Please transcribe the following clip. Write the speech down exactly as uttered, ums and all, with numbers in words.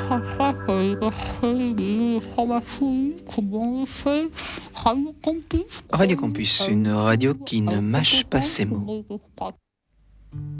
ça, c'est passer des informations, comment on fait, Radio Campus. Radio Campus, une radio qui ne mâche pas ses mots.